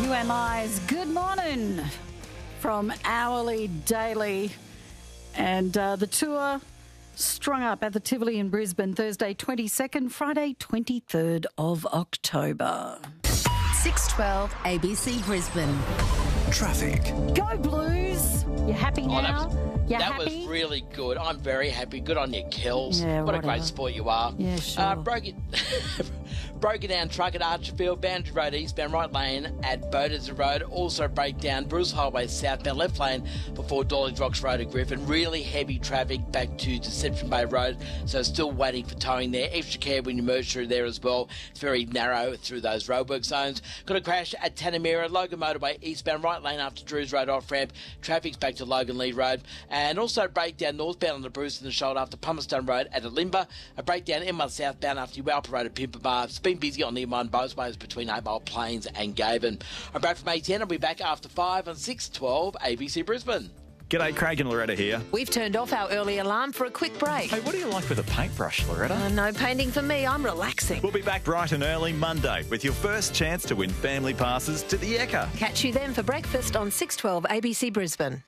UMI's Good Morning from Hourly Daily. And the tour strung up at the Tivoli in Brisbane Thursday 22nd, Friday 23rd of October. 612 ABC Brisbane. Traffic. Go Blues! You happy now? That happy? was really good. I'm very happy. Good on you, Kells. Yeah, what a whatever. great sport you are. Yeah, sure. Broken down truck at Archerfield, Boundary Road eastbound right lane at Beaudesert Road. Also break down Bruce Highway southbound left lane before Dawlings Rocks Road at Griffin. Really heavy traffic back to Deception Bay Road, so still waiting for towing there. Extra care when you merge through there as well. It's very narrow through those roadwork zones. Got a crash at Tanamera, Logan Motorway eastbound right lane after Drews Road off-ramp. Traffic's back to Logan Lee Road. And also breakdown northbound on the Bruce and the Shoulder after Palmerston Road at Alimba. A breakdown M1 southbound after Uwalpa Road at Pimpama. It's been busy on the M1 both ways between Hobart Plains and Gaven. I'm back from A10. I'll be back after 5 on 612 ABC Brisbane. G'day, Craig and Loretta here. We've turned off our early alarm for a quick break. Hey, what do you like with a paintbrush, Loretta? No painting for me. I'm relaxing. We'll be back bright and early Monday with your first chance to win family passes to the Ekka. Catch you then for breakfast on 612 ABC Brisbane.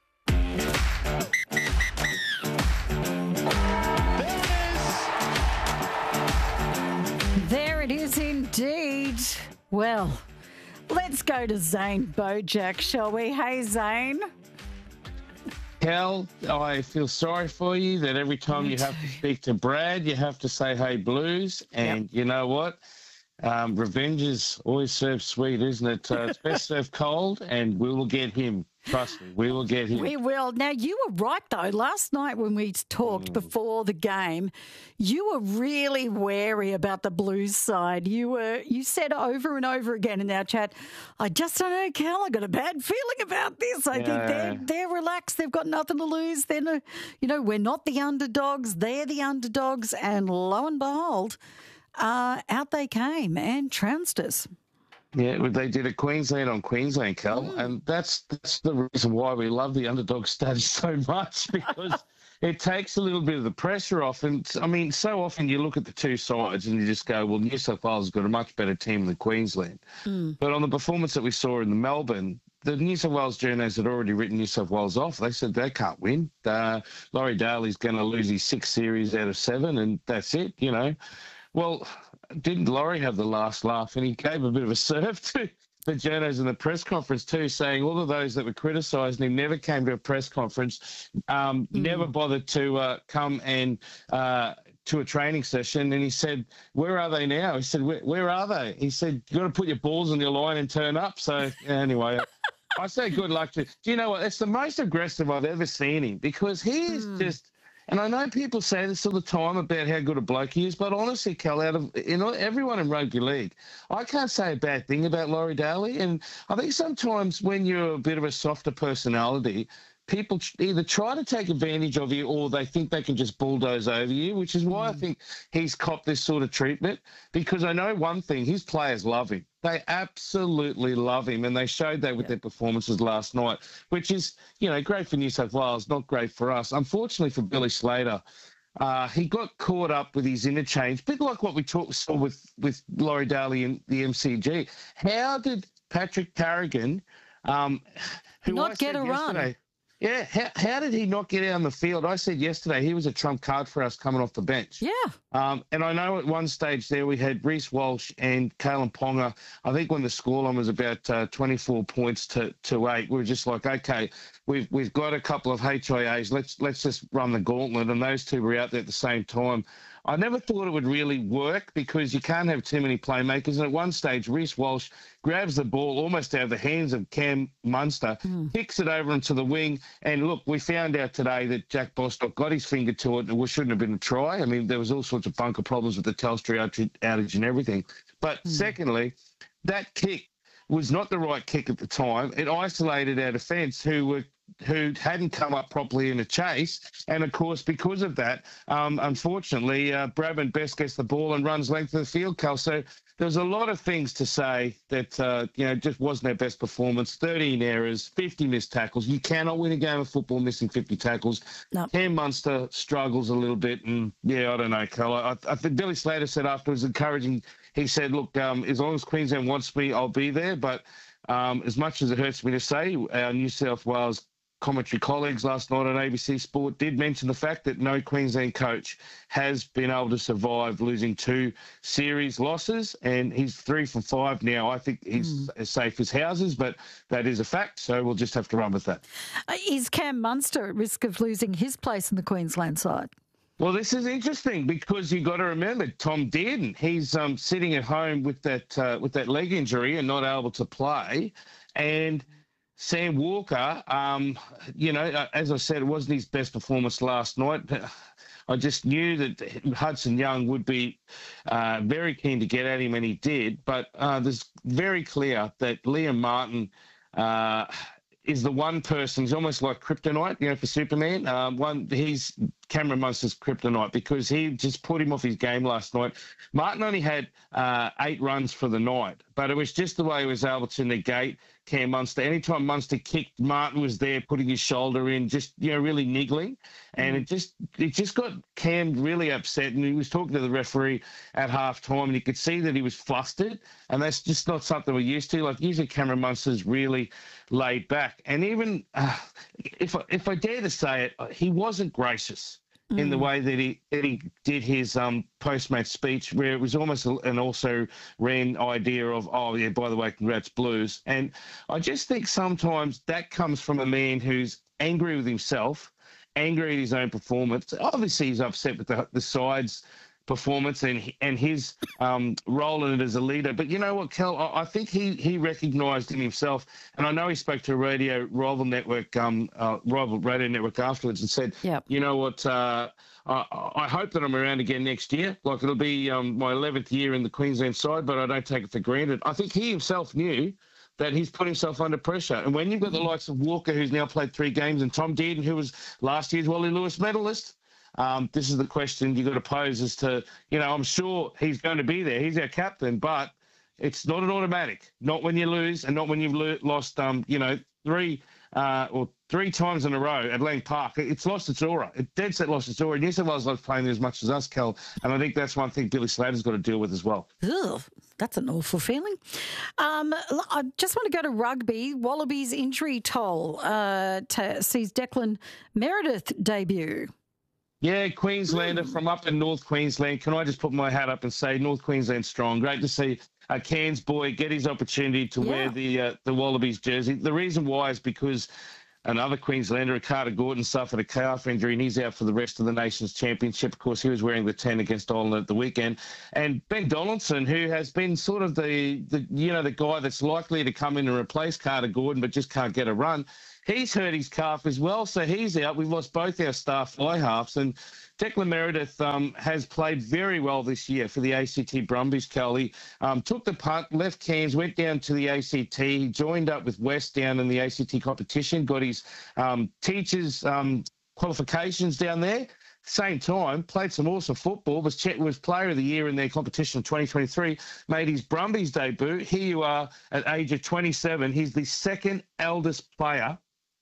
There it is indeed. Well, let's go to Zane Bojack, shall we? Hey, Zane. Cal, I feel sorry for you that every time you have to speak to Brad, you have to say, hey, Blues. And you know what? Revenge is always served sweet, isn't it? It's best served cold, and we will get him. Trust me, we will get him. We will. Now, you were right, though. Last night when we talked before the game, you were really wary about the Blues side. You said over and over again in our chat, I just don't know, Cal, I got a bad feeling about this. I think they're relaxed. They've got nothing to lose. They're, we're not the underdogs. They're the underdogs. And lo and behold, out they came and trounced us. Yeah, they did a Queensland on Queensland, Cal, and that's the reason why we love the underdog status so much, because it takes a little bit of the pressure off. And, I mean, so often you look at the two sides and you just go, well, New South Wales has got a much better team than Queensland. But on the performance that we saw in the Melbourne, the New South Wales journos had already written New South Wales off. They said they can't win. Laurie Daly's going to lose his 6th series out of 7, and that's it, Well, didn't Laurie have the last laugh? And he gave a bit of a serve to the journos in the press conference too, saying all of those that were criticising him never came to a press conference, never bothered to come and to a training session. And he said, where are they now? He said, where are they? He said, you got to put your balls on your line and turn up. So anyway, I say good luck to. Do you know what? It's the most aggressive I've ever seen him, because he is just. And I know people say this all the time about how good a bloke he is, but honestly, Cal, out of everyone in rugby league, I can't say a bad thing about Laurie Daly. And I think sometimes when you're a bit of a softer personality, people either try to take advantage of you or they think they can just bulldoze over you, which is why I think he's copped this sort of treatment. Because I know one thing, his players love him. They absolutely love him, and they showed that with their performances last night, which is, great for New South Wales, not great for us. Unfortunately for Billy Slater, he got caught up with his interchange, a bit like what we saw with Laurie Daly in the MCG. How did Patrick Carrigan, who not get a run? Yeah, how did he not get out on the field? I said yesterday he was a trump card for us coming off the bench. Yeah. And I know at one stage there we had Reece Walsh and Kalen Ponga. I think when the scoreline was about 24 points to 8, we were just like, okay, we've got a couple of HIAs. Let's just run the gauntlet. And those two were out there at the same time. I never thought it would really work because you can't have too many playmakers. And at one stage, Reece Walsh grabs the ball almost out of the hands of Cam Munster, kicks it over into the wing. And look, we found out today that Jack Bostock got his finger to it. It shouldn't have been a try. I mean, there was all sorts of bunker problems with the Telstra outage and everything. But secondly, that kick was not the right kick at the time. It isolated our defence who hadn't come up properly in a chase. And, of course, because of that, unfortunately, Bradman Best gets the ball and runs length of the field, Cal. So there's a lot of things to say that, just wasn't our best performance. 13 errors, 50 missed tackles. You cannot win a game of football missing 50 tackles. No. Cam Munster struggles a little bit. And, I don't know, Cal. I think Billy Slater said afterwards, encouraging, he said, look, as long as Queensland wants me, I'll be there. But as much as it hurts me to say, our New South Wales commentary colleagues last night on ABC Sport did mention the fact that no Queensland coach has been able to survive losing 2 series losses, and he's 3 for 5 now. I think he's as safe as houses, but that is a fact, so we'll just have to run with that. Is Cam Munster at risk of losing his place in the Queensland side? Well, this is interesting because you've got to remember Tom Dearden. He's sitting at home with that leg injury and not able to play, and Sam Walker, as I said, it wasn't his best performance last night. But I just knew that Hudson Young would be very keen to get at him, and he did. But there's very clear that Liam Martin is the one person. He's almost like kryptonite, for Superman. He's Cameron Munster's kryptonite because he just put him off his game last night. Martin only had 8 runs for the night, but it was just the way he was able to negate Cam Munster. Anytime Munster kicked, Martin was there putting his shoulder in, just really niggling, and it just got Cam really upset. And he was talking to the referee at halftime, and you could see that he was flustered, and that's just not something we're used to. Like usually, Cameron Munster's really laid back, and even if I dare to say it, he wasn't gracious in the way that he did his post-match speech, where it was almost an also-ran idea of, oh, yeah, by the way, congrats, Blues. And I just think sometimes that comes from a man who's angry with himself, angry at his own performance. Obviously, he's upset with the side's performance and his role in it as a leader. But you know what, Kel? I think he recognised in himself, and I know he spoke to a rival radio network afterwards and said, yep. You know what, I hope that I'm around again next year. Like it'll be my 11th year in the Queensland side, but I don't take it for granted. I think he himself knew that he's put himself under pressure. And when you've got the likes of Walker, who's now played 3 games, and Tom Dearden, who was last year's Wally Lewis medalist, this is the question you've got to pose as to, I'm sure he's going to be there. He's our captain, but it's not an automatic. Not when you lose and not when you've lost, 3 times in a row at Lang Park. It's lost its aura. It dead set lost its aura. New South Wales loves playing as much as us, Kel, and I think that's one thing Billy Slater's got to deal with as well. Ugh, that's an awful feeling. I just want to go to rugby. Wallabies injury toll sees Declan Meredith debut. Yeah, Queenslander from up in North Queensland. Can I just put my hat up and say North Queensland strong? Great to see a Cairns boy get his opportunity to wear the Wallabies jersey. The reason why is because another Queenslander, Carter Gordon, suffered a calf injury and he's out for the rest of the Nations Championship. Of course, he was wearing the 10 against Ireland at the weekend. And Ben Donaldson, who has been sort of the guy that's likely to come in and replace Carter Gordon but just can't get a run, he's hurt his calf as well, so he's out. We've lost both our star fly halves, and Declan Meredith has played very well this year for the ACT Brumbies, Kelly. Took the punt, left Cairns, went down to the ACT, joined up with West down in the ACT competition, got his teachers' qualifications down there. Same time, played some awesome football, was player of the year in their competition in 2023, made his Brumbies debut. Here you are at age of 27. He's the second eldest player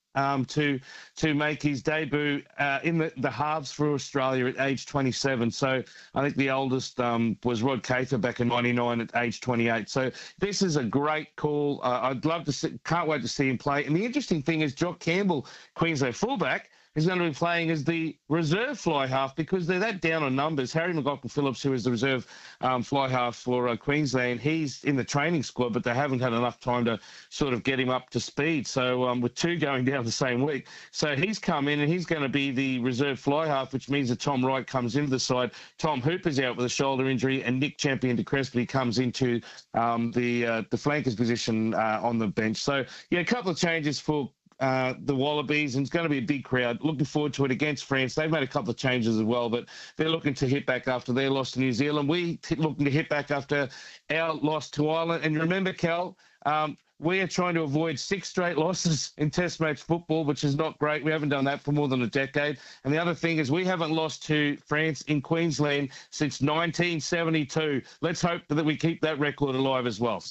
to make his debut in the halves for Australia at age 27. So I think the oldest was Rod Cather back in 99 at age 28. So this is a great call. I'd love to see, can't wait to see him play. And the interesting thing is Jock Campbell, Queensland fullback, is going to be playing as the reserve fly half because they're that down on numbers. Harry McLaughlin-Phillips, who is the reserve fly half for Queensland, he's in the training squad, but they haven't had enough time to sort of get him up to speed. So with 2 going down the same week. So he's come in and he's going to be the reserve fly half, which means that Tom Wright comes into the side. Tom Hooper's out with a shoulder injury and Nick Champion-de-Crespi comes into the flankers position on the bench. So, yeah, a couple of changes for the Wallabies, and it's going to be a big crowd. Looking forward to it against France. They've made a couple of changes as well, but they're looking to hit back after their loss to New Zealand. We're looking to hit back after our loss to Ireland. And remember, Cal, we are trying to avoid 6 straight losses in Test match football, which is not great. We haven't done that for more than a decade. And the other thing is we haven't lost to France in Queensland since 1972. Let's hope that we keep that record alive as well.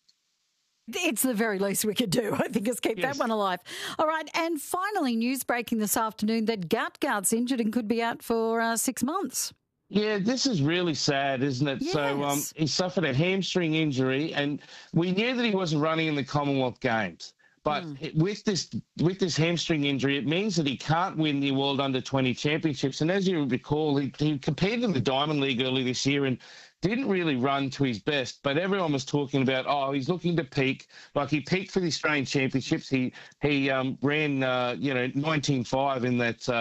It's the very least we could do, I think, is keep that one alive. All right, and finally, news breaking this afternoon that Gautgaard's injured and could be out for 6 months. Yeah, this is really sad, isn't it? Yes. So he suffered a hamstring injury, and we knew that he wasn't running in the Commonwealth Games. But with this hamstring injury, it means that he can't win the World Under-20 Championships. And as you recall, he competed in the Diamond League early this year and didn't really run to his best. But everyone was talking about, he's looking to peak. Like, he peaked for the Australian Championships. He ran 19.5 in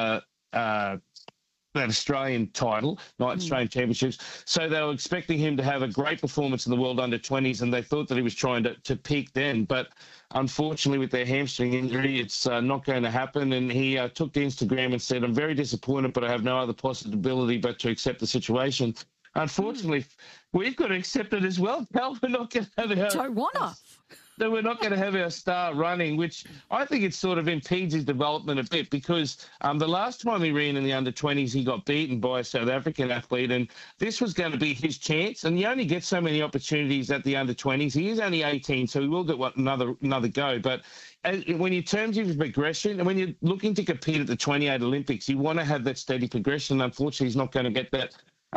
that Australian title, Australian Championships. So they were expecting him to have a great performance in the World Under-20s, and they thought that he was trying to peak then. But unfortunately, with their hamstring injury, it's not going to happen. And he took to Instagram and said, "I'm very disappointed, but I have no other possibility but to accept the situation." Unfortunately, we've got to accept it as well. Cal, we're not going to have Don't wanna. that we're not going to have our star running, which I think it sort of impedes his development a bit, because the last time he ran in the under-20s, he got beaten by a South African athlete, and this was going to be his chance. And you only get so many opportunities at the under-20s. He is only 18, so he will get another go. But when in terms of progression, and when you're looking to compete at the 28 Olympics, you want to have that steady progression. Unfortunately, he's not going to get that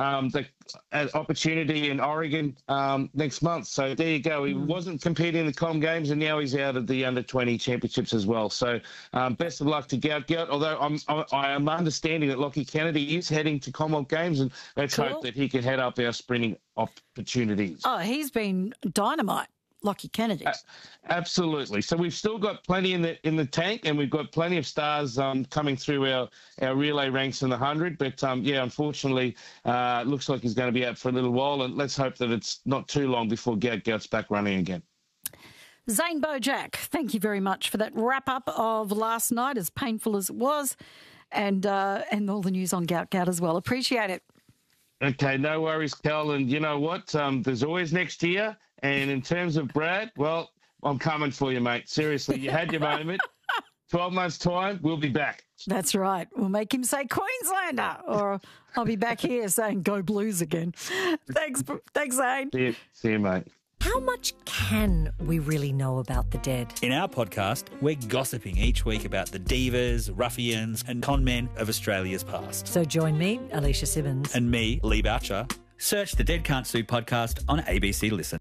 opportunity in Oregon next month. So there you go. He wasn't competing in the Com Games, and now he's out of the Under-20 Championships as well. So best of luck to Gout. Although I am understanding that Lockie Kennedy is heading to Commonwealth Games, and let's hope that he can head up our sprinting opportunities. Oh, he's been dynamite, Lockie Kennedy. Absolutely. So we've still got plenty in the tank, and we've got plenty of stars coming through our relay ranks in the 100. But unfortunately, it looks like he's going to be out for a little while, and let's hope that it's not too long before Gout's back running again. Zane Bojack, thank you very much for that wrap-up of last night, as painful as it was, and all the news on Gout as well. Appreciate it. Okay, no worries, Cal. And you know what? There's always next year. And in terms of Brad, well, I'm coming for you, mate. Seriously, you had your moment. 12 months' time, we'll be back. That's right. We'll make him say Queenslander, or I'll be back here saying Go Blues again. Thanks, Zane. See you, mate. How much can we really know about the dead? In our podcast, we're gossiping each week about the divas, ruffians and con men of Australia's past. So join me, Alicia Simmons. And me, Lee Boucher. Search the Dead Can't Sue podcast on ABC Listen.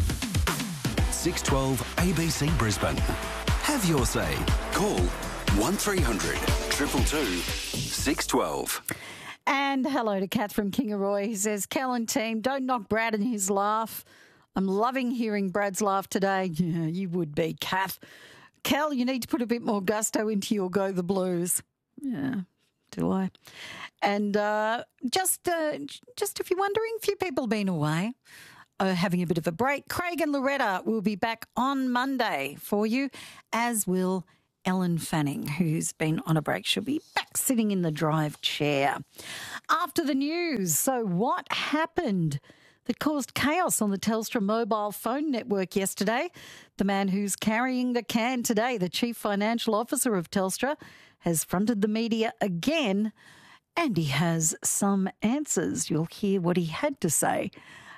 612 ABC Brisbane. Have your say. Call 1300 222 612. And hello to Kath from Kingaroy. He says, Cal and team, don't knock Brad and his laugh. I'm loving hearing Brad's laugh today. Yeah, you would be, Kath. Cal, you need to put a bit more gusto into your Go the Blues. Yeah, do I? And just if you're wondering, a few people have been away, having a bit of a break. Craig and Loretta will be back on Monday for you, as will Ellen Fanning, who's been on a break. She'll be back sitting in the drive chair. After the news, so what happened that caused chaos on the Telstra mobile phone network yesterday? The man who's carrying the can today, the Chief Financial Officer of Telstra, has fronted the media again, and he has some answers. You'll hear what he had to say,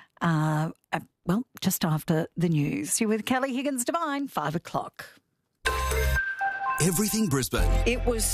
just after the news. You're with Kelly Higgins Devine, 5 o'clock. Everything Brisbane. It was